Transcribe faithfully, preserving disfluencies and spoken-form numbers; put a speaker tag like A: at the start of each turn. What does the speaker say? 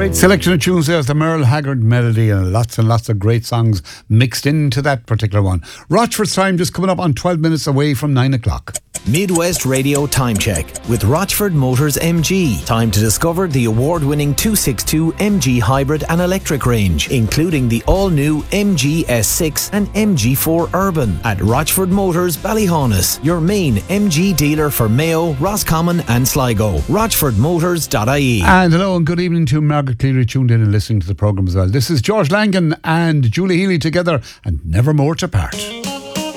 A: Great selection of tunes there. It's the Merle Haggard melody and lots and lots of great songs mixed into that particular one. Rochford's time just coming up on twelve minutes away from nine o'clock.
B: Midwest Radio Time Check with Rochford Motors M G. Time to discover the award-winning two sixty-two M G hybrid and electric range, including the all-new M G S six and M G four Urban at Rochford Motors Ballyhaunis, your main M G dealer for Mayo, Roscommon and Sligo. rochford motors dot I E.
A: And hello and good evening to Margaret Cleary, tuned in and listening to the programme as well. This is George Langan and Julie Healy together and Never More to Part.